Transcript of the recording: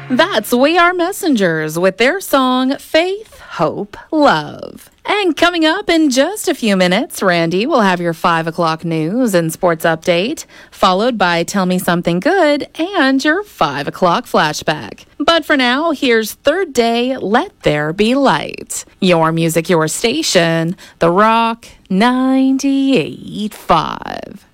That's We Are Messengers with their song Faith, Hope, Love. And coming up in just a few minutes, Randy will have your 5 o'clock news and sports update, followed by Tell Me Something Good and your 5 o'clock flashback. But for now, here's Third Day, Let There Be Light. Your music, your station, The Rock 98.5.